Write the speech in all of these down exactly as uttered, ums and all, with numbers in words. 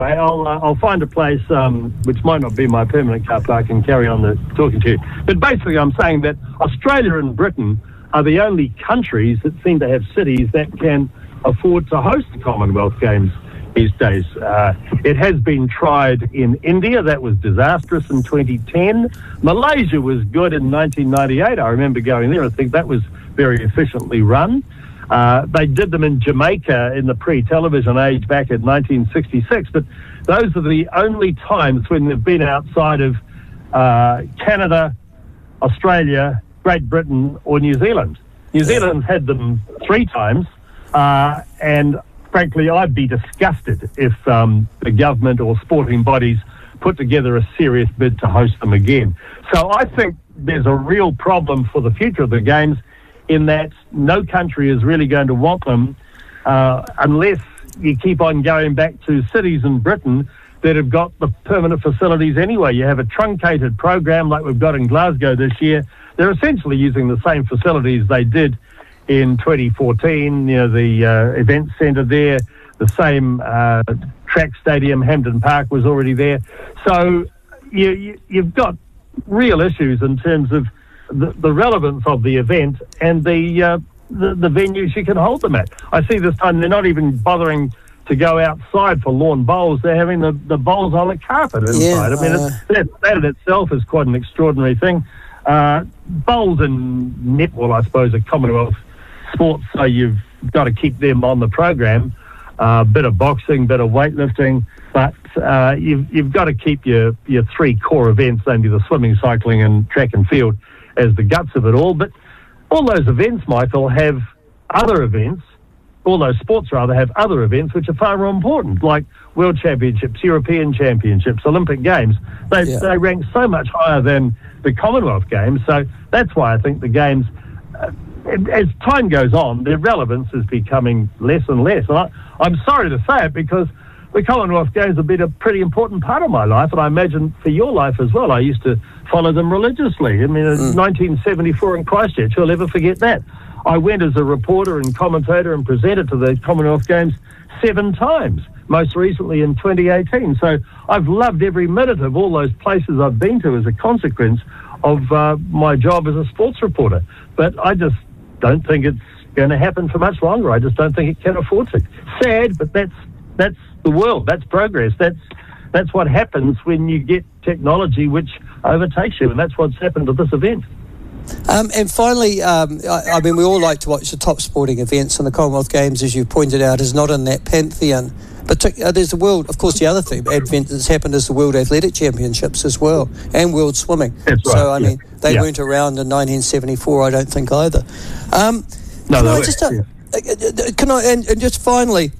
I'll uh, I'll find a place um, which might not be my permanent car park and carry on the talking to you. But basically, I'm saying that Australia and Britain are the only countries that seem to have cities that can afford to host the Commonwealth Games these days. Uh, it has been tried in India. That was disastrous in twenty ten. Malaysia was good in nineteen ninety-eight. I remember going there. I think that was very efficiently run. Uh, they did them in Jamaica in the pre-television age back in nineteen sixty-six, but those are the only times when they've been outside of uh, Canada, Australia, Great Britain, or New Zealand. New Zealand's had them three times, uh, and frankly, I'd be disgusted if um, the government or sporting bodies put together a serious bid to host them again. So I think there's a real problem for the future of the Games, in that no country is really going to want them uh, unless you keep on going back to cities in Britain that have got the permanent facilities anyway. You have a truncated program like we've got in Glasgow this year. They're essentially using the same facilities they did in twenty fourteen, you know, the uh, event centre there, the same uh, track stadium, Hampden Park was already there. So you, you, you've got real issues in terms of The, the relevance of the event and the, uh, the the venues you can hold them at. I see this time they're not even bothering to go outside for lawn bowls. They're having the, the bowls on the carpet inside. Yeah, I mean, uh... it's, that, that in itself is quite an extraordinary thing. Uh, bowls and netball, I suppose, are Commonwealth sports, so you've got to keep them on the program. A uh, bit of boxing, bit of weightlifting, but uh, you've, you've got to keep your, your three core events, namely the swimming, cycling and track and field, as the guts of it all. But all those events, Michael, have other events, all those sports rather have other events which are far more important, like World Championships, European Championships, Olympic Games. They, yeah. they rank so much higher than the Commonwealth Games. So that's why I think the Games, uh, as time goes on, their relevance is becoming less and less. And I, I'm sorry to say it, because the Commonwealth Games have been a pretty important part of my life, and I imagine for your life as well. I used to follow them religiously. I mean, in mm. nineteen seventy-four in Christchurch, who'll ever forget that? I went as a reporter and commentator and presenter to the Commonwealth Games seven times, most recently in twenty eighteen. So I've loved every minute of all those places I've been to as a consequence of uh, my job as a sports reporter. But I just don't think it's going to happen for much longer. I just don't think it can afford to. Sad, but that's that's the world. That's progress. That's that's what happens when you get technology which overtakes you, and that's what's happened to this event. Um, and finally, um, I, I mean, we all like to watch the top sporting events, and the Commonwealth Games, as you pointed out, is not in that pantheon. But uh, there's the world, of course, the other thing, advent that's happened is the World Athletic Championships as well, and World Swimming. That's right. So, I yeah. mean, they yeah. weren't around in nineteen seventy-four, I don't think, either. Um, no, can no, I just, uh, yeah. Can I, and, and just finally,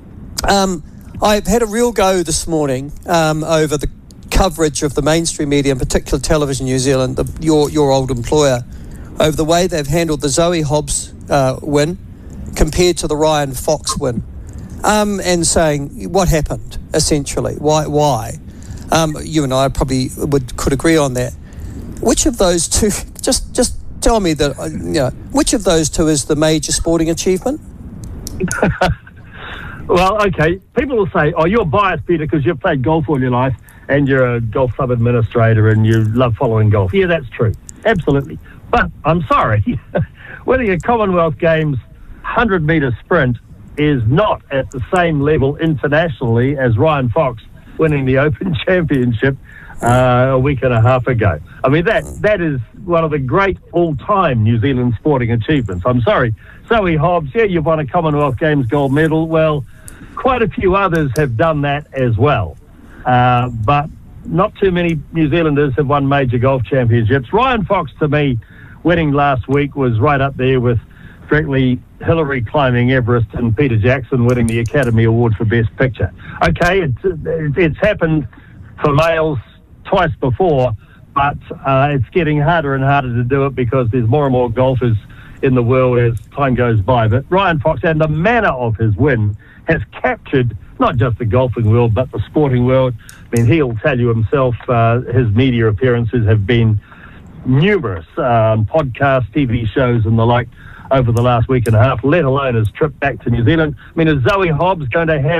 um, I've had a real go this morning um, over the coverage of the mainstream media, in particular Television New Zealand, the, your your old employer, over the way they've handled the Zoe Hobbs uh, win compared to the Ryan Fox win, um, and saying what happened essentially, why why. Um, you and I probably would could agree on that. Which of those two? Just just tell me that. Uh, you know, which of those two is the major sporting achievement? Well, okay, people will say, oh, you're biased, Peter, because you've played golf all your life and you're a golf club administrator and you love following golf. Yeah, that's true. Absolutely. But I'm sorry, winning a Commonwealth Games one hundred metre sprint is not at the same level internationally as Ryan Fox winning the Open Championship uh, a week and a half ago. I mean, that that is one of the great all-time New Zealand sporting achievements. I'm sorry. Zoe Hobbs, yeah, you've won a Commonwealth Games gold medal. Well, quite a few others have done that as well. Uh, but not too many New Zealanders have won major golf championships. Ryan Fox, to me, winning last week was right up there with, frankly, Hillary climbing Everest and Peter Jackson winning the Academy Award for Best Picture. Okay, it's, it's happened for males twice before, but uh, it's getting harder and harder to do it because there's more and more golfers in the world as time goes by. But Ryan Fox, and the manner of his win, has captured not just the golfing world, but the sporting world. I mean, he'll tell you himself, uh, his media appearances have been numerous, um, podcasts, T V shows and the like over the last week and a half, let alone his trip back to New Zealand. I mean, is Zoe Hobbs going to have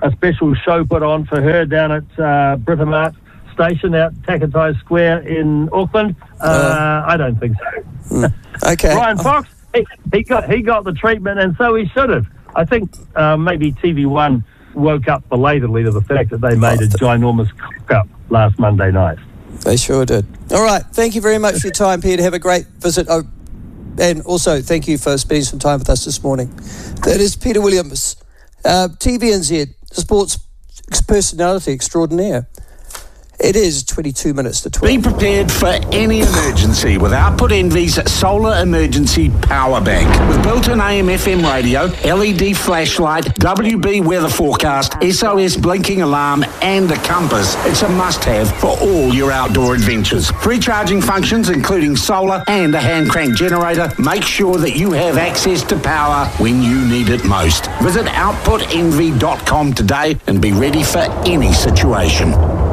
a special show put on for her down at uh, Britomart Station out Takatai Square in Auckland? Uh, uh, I don't think so. Mm, okay. Brian Fox, he, he got he got the treatment, and so he should have. I think uh, maybe T V One woke up belatedly to the fact that they made a ginormous cock-up last Monday night. They sure did. All right. Thank you very much for your time, Peter. Have a great visit. Oh, and also, thank you for spending some time with us this morning. That is Peter Williams, uh, T V N Z, sports personality extraordinaire. It is twenty-two minutes to twelve. Be prepared for any emergency with Output Envy's Solar Emergency Power Bank. With built-in A M F M radio, L E D flashlight, W B weather forecast, S O S blinking alarm and a compass, it's a must-have for all your outdoor adventures. Free charging functions including solar and a hand crank generator. Make sure that you have access to power when you need it most. Visit output envy dot com today and be ready for any situation.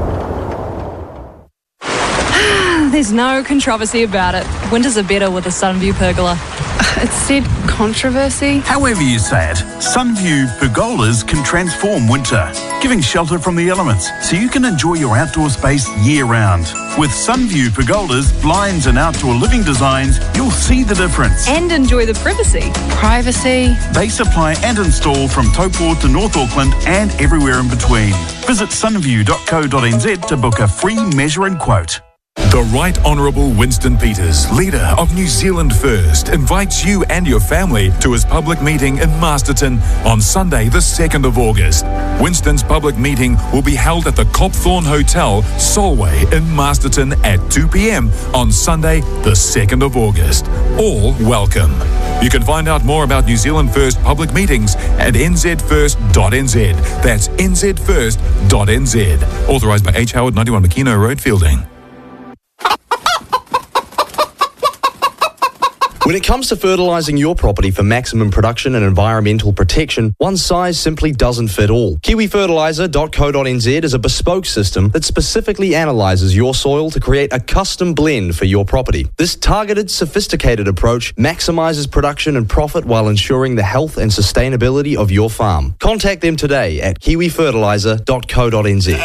There's no controversy about it. Winters are better with a Sunview pergola. It said controversy. However you say it, Sunview pergolas can transform winter, giving shelter from the elements so you can enjoy your outdoor space year-round. With Sunview pergolas, blinds and outdoor living designs, you'll see the difference. And enjoy the privacy. Privacy. They supply and install from Taupō to North Auckland and everywhere in between. Visit sunview dot co dot n z to book a free measure and quote. The Right Honourable Winston Peters, leader of New Zealand First, invites you and your family to his public meeting in Masterton on Sunday the second of August. Winston's public meeting will be held at the Copthorne Hotel, Solway in Masterton at two p.m. on Sunday the second of August. All welcome. You can find out more about New Zealand First public meetings at n z first dot n z. That's n z first dot n z. Authorised by H. Howard, ninety-one Makino Road, Fielding. When it comes to fertilising your property for maximum production and environmental protection, one size simply doesn't fit all. kiwi fertiliser dot co dot n z is a bespoke system that specifically analyses your soil to create a custom blend for your property. This targeted, sophisticated approach maximises production and profit while ensuring the health and sustainability of your farm. Contact them today at kiwi fertiliser dot co dot n z.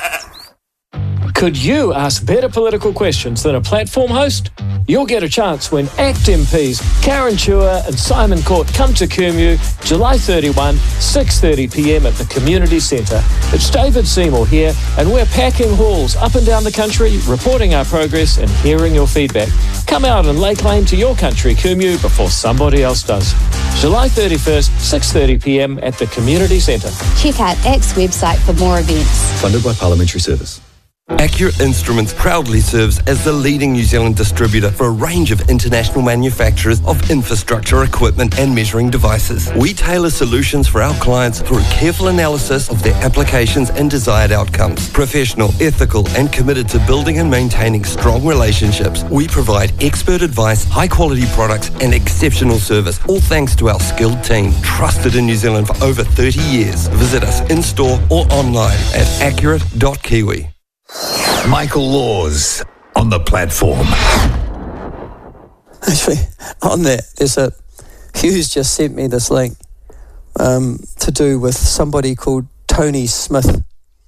Could you ask better political questions than a platform host? You'll get a chance when ACT M Ps Karen Chua and Simon Court come to Kumeu July thirty-first, six thirty p.m. at the Community Centre. It's David Seymour here, and we're packing halls up and down the country, reporting our progress and hearing your feedback. Come out and lay claim to your country, Kumeu, before somebody else does. July thirty-first, six thirty p.m. at the Community Centre. Check out ACT's website for more events. Funded by Parliamentary Service. Accurate Instruments proudly serves as the leading New Zealand distributor for a range of international manufacturers of infrastructure equipment and measuring devices. We tailor solutions for our clients through careful analysis of their applications and desired outcomes. Professional, ethical, and committed to building and maintaining strong relationships, we provide expert advice, high-quality products, and exceptional service, all thanks to our skilled team, trusted in New Zealand for over thirty years. Visit us in-store or online at accurate dot kiwi. Michael Laws on the platform. Actually, on that, there's a Hughes just sent me this link um, to do with somebody called Tony Smith,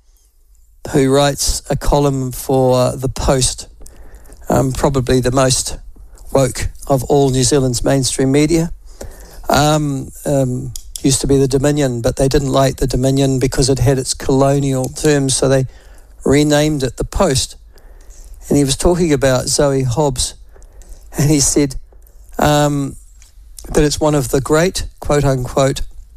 who writes a column for uh, The Post, um, probably the most woke of all New Zealand's mainstream media. Um, um, used to be the Dominion, but they didn't like the Dominion because it had its colonial terms, so they renamed it The Post. And he was talking about Zoe Hobbs, and he said um, that it's one of the great, quote-unquote,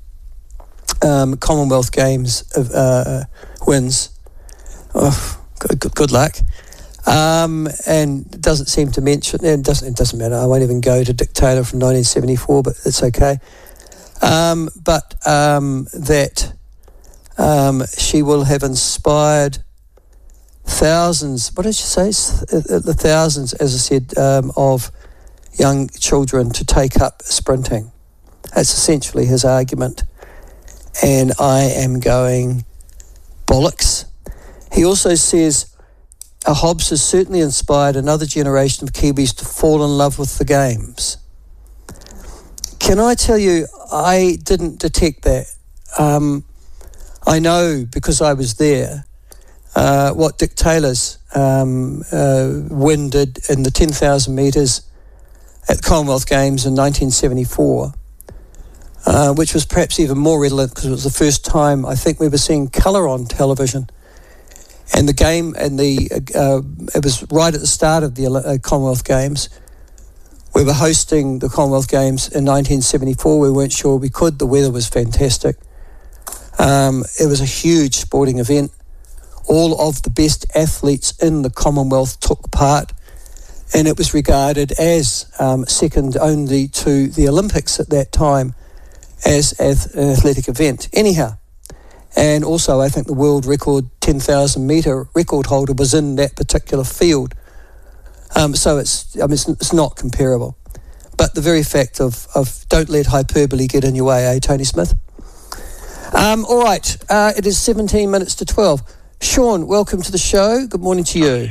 um, Commonwealth Games of, uh, wins. Oh, good, good, good luck. Um, and it doesn't seem to mention, it doesn't, it doesn't matter, I won't even go to Dick Taylor from nineteen seventy-four, but it's okay. Um, but um, that um, she will have inspired thousands, what did you say, the thousands, as I said, um, of young children to take up sprinting. That's essentially his argument. And I am going bollocks. He also says, uh, Hobbs has certainly inspired another generation of Kiwis to fall in love with the games. Can I tell you, I didn't detect that. Um, I know, because I was there, uh, what Dick Taylor's um, uh, win did in the ten thousand metres at the Commonwealth Games in nineteen seventy-four, uh, which was perhaps even more redolent because it was the first time I think we were seeing colour on television. And the game, and the uh, it was right at the start of the uh, Commonwealth Games. We were hosting the Commonwealth Games in nineteen seventy-four. We weren't sure we could. The weather was fantastic. Um, it was a huge sporting event. All of the best athletes in the Commonwealth took part, and it was regarded as um, second only to the Olympics at that time as an athletic event. Anyhow, and also I think the world record ten thousand metre record holder was in that particular field. Um, so it's, I mean, it's, it's not comparable. But the very fact of, of don't let hyperbole get in your way, eh, Tony Smith? Um, all right, uh, it is seventeen minutes to twelve. Sean, welcome to the show. Good morning to you.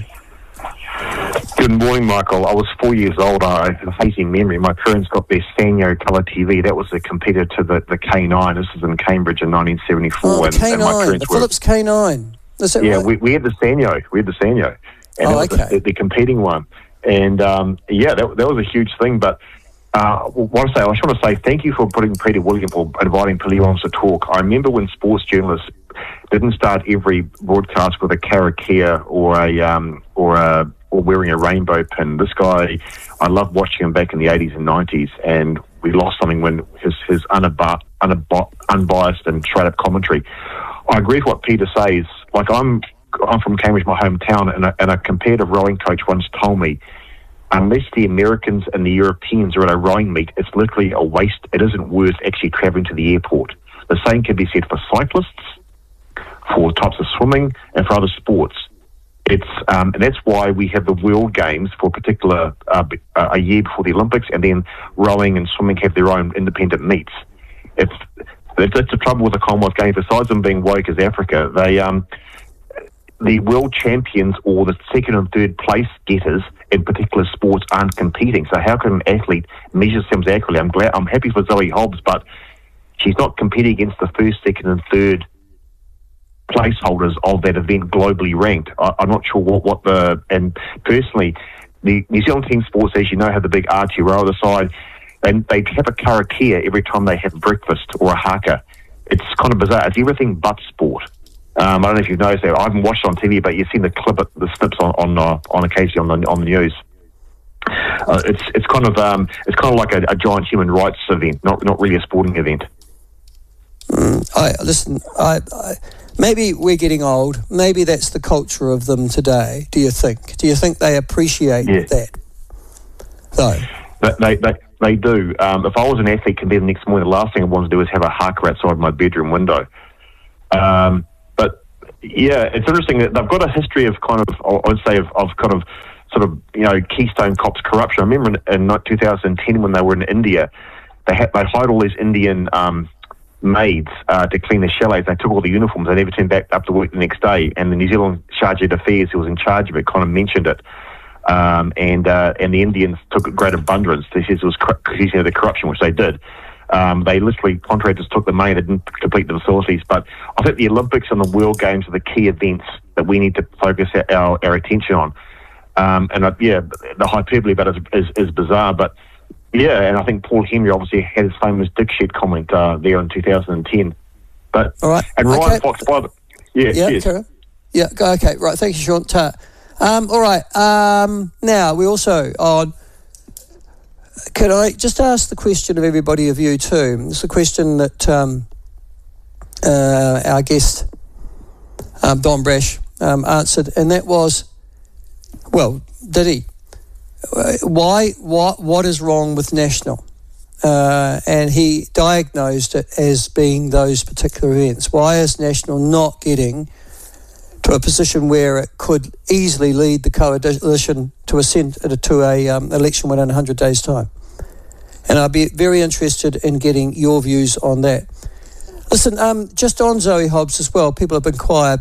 Good morning, Michael. I was four years old. I have a hazy memory. My parents got their Sanyo colour T V. That was a competitor to the, the K nine. This was in Cambridge in nineteen seventy-four. Oh, the and, K nine, and my parents the were, Philips K nine. Is that yeah, right? we, we had the Sanyo. We had the Sanyo. And oh, it was okay. the, the competing one. And, um, yeah, that, that was a huge thing. But uh, what I say, I just want to say thank you for putting Peter William or inviting Peter Williams to talk. I remember when sports journalists didn't start every broadcast with a karakia or a um, or a or wearing a rainbow pin. This guy, I loved watching him back in the eighties and nineties, and we lost something when his his unab- unab- unbiased and straight up commentary. I agree with what Peter says. Like I'm I'm from Cambridge, my hometown, and a, and a competitive rowing coach once told me, unless the Americans and the Europeans are at a rowing meet, it's literally a waste. It isn't worth actually travelling to the airport. The same can be said for cyclists, for types of swimming, and for other sports. It's um, and that's why we have the World Games for a particular uh, a year before the Olympics, and then rowing and swimming have their own independent meets. It's that's the trouble with the Commonwealth Games. Besides them being woke as Africa, they um, the world champions or the second and third place getters in particular sports aren't competing. So how can an athlete measure themselves accurately? I'm glad, I'm happy for Zoe Hobbs, but she's not competing against the first, second, and third placeholders of that event globally ranked. I, I'm not sure what, what the... And personally, the New Zealand team sports, as you know, have the big Aotearoa the side, and they have a karakia every time they have breakfast or a haka. It's kind of bizarre. It's everything but sport. Um, I don't know if you've noticed that. I haven't watched it on T V, but you've seen the clip, the snips on on, uh, on occasion on the on the news. Uh, it's it's kind of um, it's kind of like a, a giant human rights event, not not really a sporting event. Mm, I listen. I, I maybe we're getting old. Maybe that's the culture of them today. Do you think? Do you think they appreciate yeah. that? Though they they they do. Um, if I was an athlete competing the next morning, the last thing I want to do is have a haka outside my bedroom window. Um, but yeah, it's interesting that they've got a history of kind of, I'd say, of, of kind of sort of, you know, Keystone Cops corruption. I remember in, in two thousand ten when they were in India, they had they hired all these Indian um, maids uh, to clean the chalets. They took all the uniforms. They never turned back up to work the next day. And the New Zealand Chargé d'Affaires, who was in charge of it, kind of mentioned it. Um, and uh, and the Indians took great abundance. They said it was you know, the corruption, which they did. Um, they literally, contractors took the money, they didn't complete the facilities. But I think the Olympics and the World Games are the key events that we need to focus our, our attention on. Um, and uh, yeah, the hyperbole about it is, is, is bizarre. But yeah, and I think Paul Henry obviously had his famous dick shed comment uh, there in two thousand ten. But, all right. And Ryan okay. Fox, by the, yeah, yeah, yes. okay. yeah, go, okay, right. Thank you, Sean. Ta. Um, all right. Um, now we also on. Could I just ask the question of everybody of you too? It's a question that um, uh, our guest um, Don Brash um, answered, and that was, well, did he? Why? What? What is wrong with National? Uh, and he diagnosed it as being those particular events. Why is National not getting to a position where it could easily lead the coalition to ascend to a um, election within one hundred days' time? And I'd be very interested in getting your views on that. Listen, um, just on Zoe Hobbs as well, people have been quiet.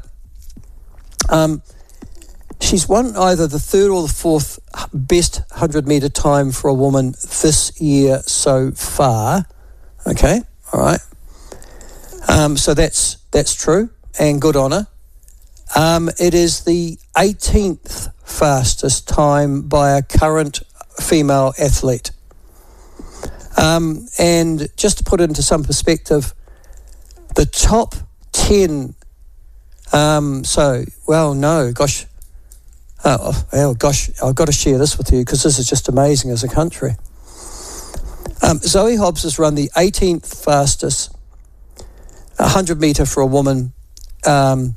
Um, she's won either the third or the fourth best one hundred metre time for a woman this year so far. Okay, all right. Um, so that's that's true, and good on her. Um, it is the eighteenth fastest time by a current female athlete. Um, and just to put it into some perspective, the top ten, um, so, well, no, gosh, oh, oh gosh, I've got to share this with you because this is just amazing as a country. Um, Zoe Hobbs has run the eighteenth fastest one hundred metre for a woman um,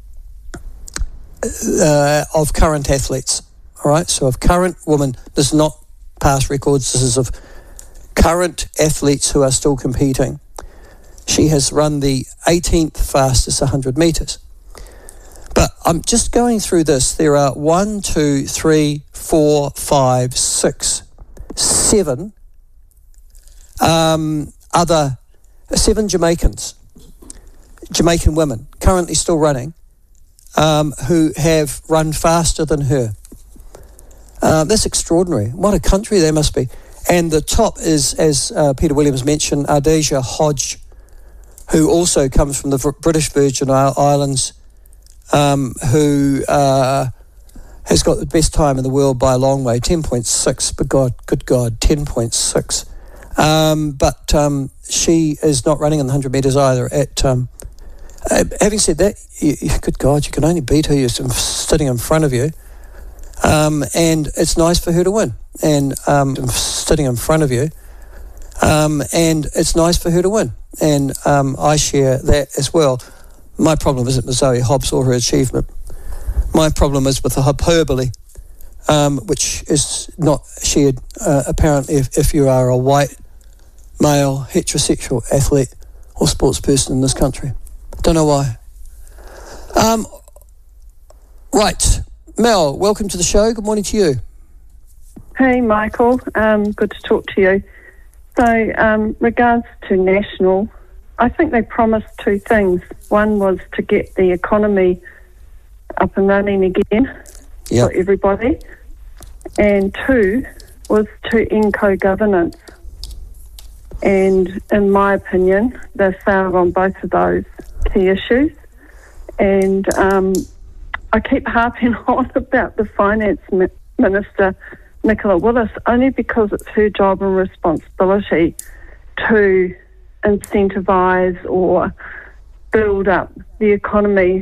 uh, of current athletes. All right, so of current women, this is not past records, this is of current athletes who are still competing. She has run the eighteenth fastest one hundred metres. But I'm just going through this. There are one, two, three, four, five, six, seven um, other, seven Jamaicans, Jamaican women, currently still running, um, who have run faster than her. Uh, that's extraordinary. What a country they must be. And the top is, as uh, Peter Williams mentioned, Ardesha Hodge, who also comes from the v- British Virgin Islands, um, who uh, has got the best time in the world by a long way, ten point six, but God, good God, ten point six. Um, but um, she is not running in the one hundred metres either. At um, uh, having said that, you, you, good God, you can only beat her, you're sitting in front of you. Um, and it's nice for her to win. And um, sitting in front of you, um, and it's nice for her to win. And um, I share that as well. My problem isn't with Zoe Hobbs or her achievement. My problem is with the hyperbole, um, which is not shared uh, apparently if, if you are a white, male, heterosexual athlete or sports person in this country. Don't know why. Um, right. Mel, welcome to the show. Good morning to you. Hey, Michael. Um, good to talk to you. So, um, regards to national, I think they promised two things. One was to get the economy up and running again yep. for everybody. And two was to end co-governance. And in my opinion, they failed on both of those key issues. And um, I keep harping on about the finance mi- minister, Nicola Willis, only because it's her job and responsibility to incentivise or build up the economy,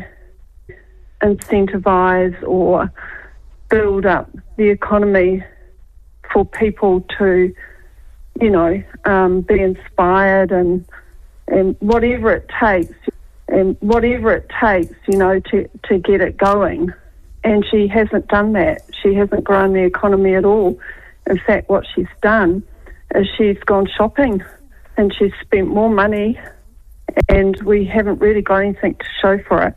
incentivise or build up the economy for people to, you know, um, be inspired and and whatever it takes, and whatever it takes, you know, to, to get it going. And she hasn't done that. She hasn't grown the economy at all. In fact, what she's done is she's gone shopping and she's spent more money, and we haven't really got anything to show for it.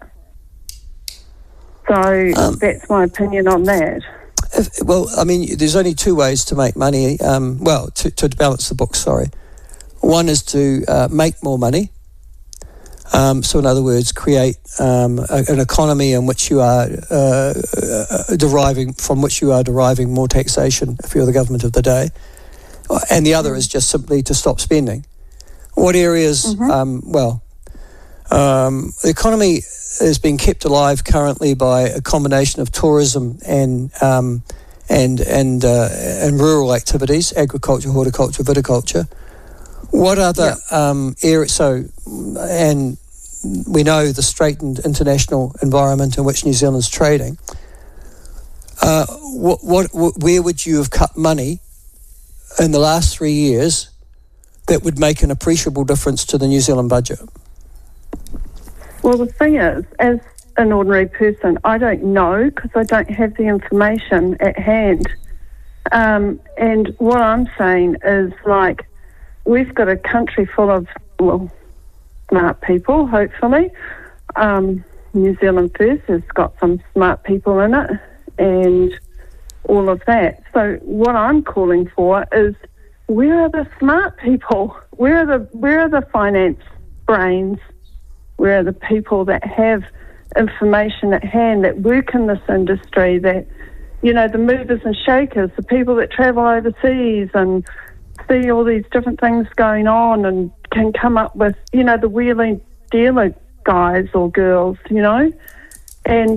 So um, that's my opinion on that. If, well, I mean, there's only two ways to make money. Um, well, to, to balance the books, sorry. One is to uh, make more money. Um, so, in other words, create um, a, an economy in which you are uh, uh, deriving, from which you are deriving more taxation if you're the government of the day. And the other is just simply to stop spending. What areas? Mm-hmm. Um, well, um, the economy is being kept alive currently by a combination of tourism and um, and and uh, and rural activities, agriculture, horticulture, viticulture. What other yeah. um, areas? So, and we know the straitened international environment in which New Zealand's trading. Uh, what, what, what, where would you have cut money in the last three years that would make an appreciable difference to the New Zealand budget? Well, the thing is, as an ordinary person, I don't know because I don't have the information at hand. Um, and what I'm saying is, like, we've got a country full of, well, smart people, hopefully. Um, New Zealand First has got some smart people in it and all of that. So what I'm calling for is, where are the smart people? Where are the where are the finance brains? Where are the people that have information at hand, that work in this industry, that, you know, the movers and shakers, the people that travel overseas and see all these different things going on and can come up with, you know, the wheeling dealer guys or girls, you know, and